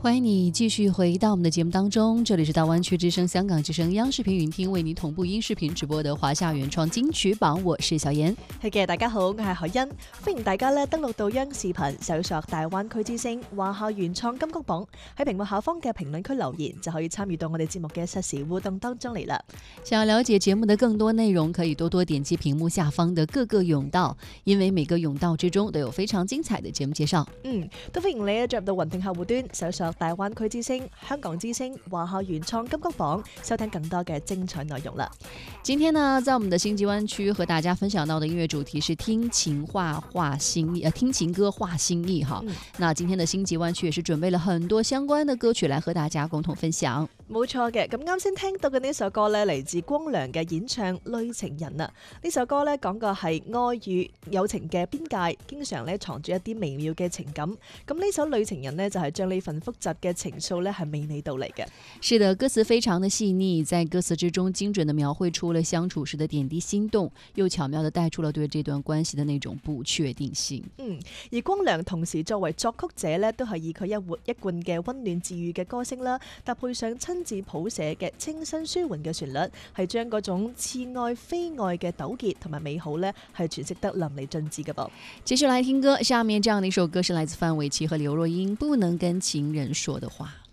欢迎你继续回到我们的节目当中，这里是大湾区之声、香港之声、央视频云聽為你同步音視頻直播的華夏原創金曲榜，我是小妍。 係嘅，大家好，我係海欣，歡迎大家咧登錄到央視頻，搜索大灣區之聲華夏原創金曲榜，喺屏幕下方嘅評論區留言就可以參與到我哋節目嘅實時互動當中嚟啦。 想要了解節目的更多內容，可以多多點擊屏幕下方的各個甬道，因為每個甬道之中都有非常精彩的節目介紹。 都歡迎你進入到雲聽客戶端，搜索大灣區之聲、香港之聲、華夏原創金曲榜，收聽更多嘅精彩內容啦。 今天呢，在我們的星際灣區和大家分享到的音樂主題是聽情畫心意，聽情歌畫心意哈。那今天的星際灣區也是準備了很多相關的歌曲來和大家共同分享。 冇錯嘅，咁啱先聽到嘅呢首歌呢，嚟自光良嘅演唱《淚情人》啊。呢首歌呢，講嘅係愛與友情嘅邊界，經常呢藏住一啲微妙嘅情感。咁呢首《淚情人》呢，就係將呢份複雜嘅情愫呢係娓娓道嚟嘅。 是的，歌詞非常的細膩，在歌詞之中精準的描繪出了相處時的點滴心動，又巧妙的帶出了對這段關係的那種不確定性。 而光良同時作為作曲者呢，都係以佢一貫嘅溫暖治愈嘅歌聲啦，搭配上親自譜寫嘅清新舒緩嘅旋律，係將嗰種似愛非愛嘅糾結同埋美好呢，係詮釋得淋漓盡致嘅噃。 繼續來聽歌，下面這樣的一首歌是來自范瑋琪和劉若英，《不能跟情人說的話》。